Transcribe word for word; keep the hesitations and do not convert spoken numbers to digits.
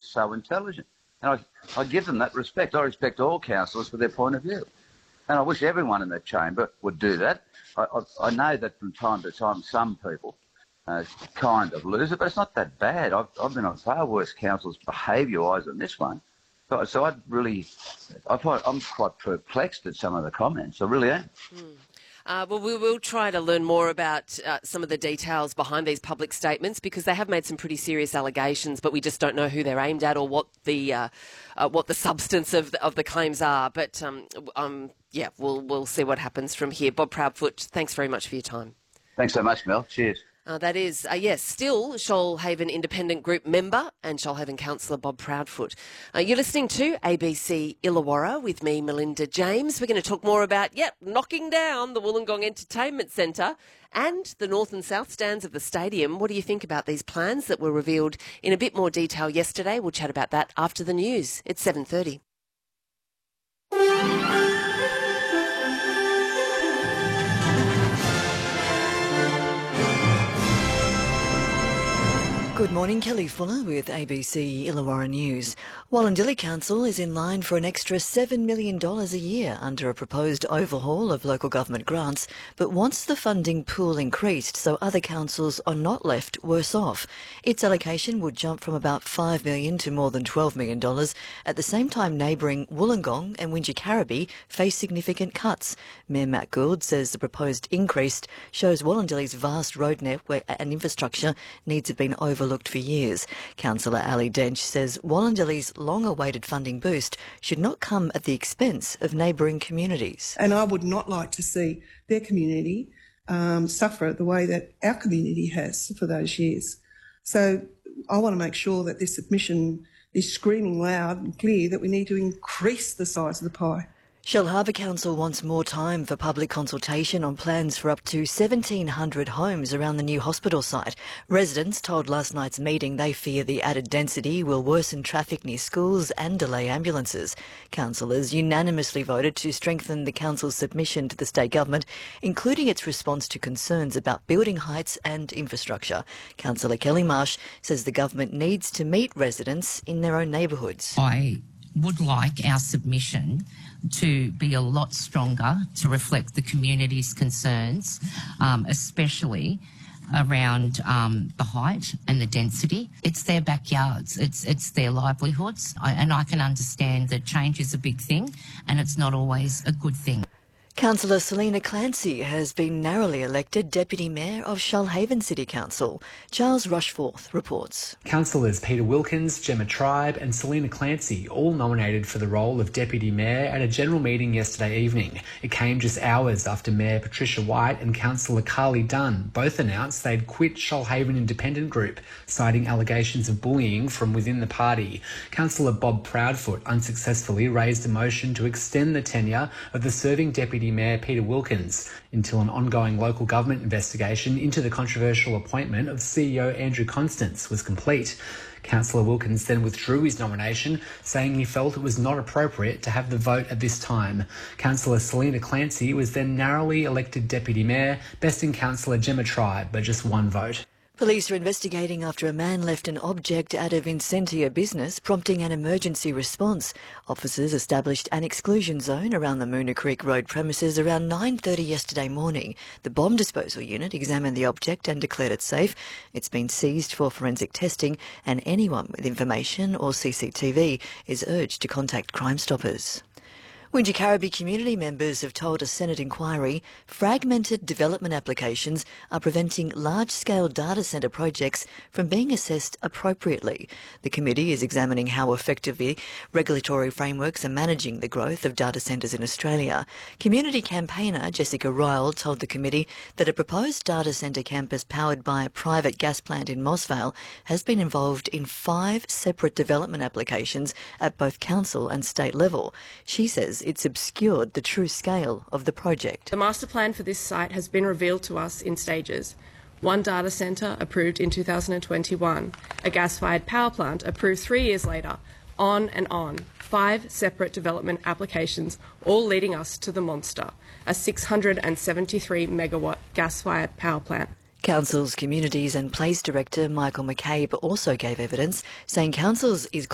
so intelligent. And I, I give them that respect. I respect all councillors for their point of view. And I wish everyone in the chamber would do that. I, I, I know that from time to time some people uh, kind of lose it, but it's not that bad. I've, I've been on far worse councils behaviour-wise than this one. So, so I really, I find, I'm quite perplexed at some of the comments. I really am. Mm. Uh, well, we will try to learn more about uh, some of the details behind these public statements, because they have made some pretty serious allegations, but we just don't know who they're aimed at or what the uh, uh, what the substance of the, of the claims are. But um, um, yeah, we'll we'll see what happens from here. Bob Proudfoot, thanks very much for your time. Thanks so much, Mel. Cheers. Uh, that is, uh, yes, still Shoalhaven Independent Group member and Shoalhaven councillor Bob Proudfoot. Uh, you're listening to A B C Illawarra with me, Melinda James. We're going to talk more about, yep, knocking down the Wollongong Entertainment Centre and the north and south stands of the stadium. What do you think about these plans that were revealed in a bit more detail yesterday? We'll chat about that after the news. It's seven thirty. Good morning, Kelly Fuller with A B C Illawarra News. Wallandilly Council is in line for an extra seven million dollars a year under a proposed overhaul of local government grants, but wants the funding pool increased so other councils are not left worse off. Its allocation would jump from about five million dollars to more than twelve million dollars. At the same time, neighbouring Wollongong and Wingecarribee face significant cuts. Mayor Matt Gould says the proposed increase shows Wallandilly's vast road network and infrastructure needs have been overlooked for years. Councillor Ali Dench says Wallandilly's long-awaited funding boost should not come at the expense of neighbouring communities. And I would not like to see their community um, suffer the way that our community has for those years. So I want to make sure that this submission is screaming loud and clear that we need to increase the size of the pie. Shellharbour Council wants more time for public consultation on plans for up to seventeen hundred homes around the new hospital site. Residents told last night's meeting they fear the added density will worsen traffic near schools and delay ambulances. Councillors unanimously voted to strengthen the council's submission to the state government, including its response to concerns about building heights and infrastructure. Councillor Kelly Marsh says the government needs to meet residents in their own neighbourhoods. I would like our submission to be a lot stronger to reflect the community's concerns, um, especially around um, the height and the density. It's their backyards, it's it's their livelihoods, I, and I can understand that change is a big thing and it's not always a good thing. Councillor Selina Clancy has been narrowly elected Deputy Mayor of Shoalhaven City Council. Charles Rushforth reports. Councillors Peter Wilkins, Gemma Tribe and Selina Clancy all nominated for the role of Deputy Mayor at a general meeting yesterday evening. It came just hours after Mayor Patricia White and Councillor Carly Dunn both announced they'd quit Shoalhaven Independent Group, citing allegations of bullying from within the party. Councillor Bob Proudfoot unsuccessfully raised a motion to extend the tenure of the serving Deputy Mayor Peter Wilkins until an ongoing local government investigation into the controversial appointment of C E O Andrew Constance was complete. Councillor Wilkins then withdrew his nomination, saying he felt it was not appropriate to have the vote at this time. Councillor Selina Clancy was then narrowly elected Deputy Mayor, besting Councillor Gemma Tribe by just one vote. Police are investigating after a man left an object at a Vincentia business, prompting an emergency response. Officers established an exclusion zone around the Moona Creek Road premises around nine thirty yesterday morning. The bomb disposal unit examined the object and declared it safe. It's been seized for forensic testing, and anyone with information or C C T V is urged to contact Crime Stoppers. Wingecarribee community members have told a Senate inquiry fragmented development applications are preventing large-scale data centre projects from being assessed appropriately. The committee is examining how effectively regulatory frameworks are managing the growth of data centres in Australia. Community campaigner Jessica Ryle told the committee that a proposed data centre campus powered by a private gas plant in Mossvale has been involved in five separate development applications at both council and state level. She says it's obscured the true scale of the project. The master plan for this site has been revealed to us in stages. One data centre approved in two thousand twenty-one, a gas-fired power plant approved three years later, on and on. Five separate development applications, all leading us to the monster, a six hundred seventy-three megawatt gas-fired power plant. Council's Communities and Place Director Michael McCabe also gave evidence, saying Council's is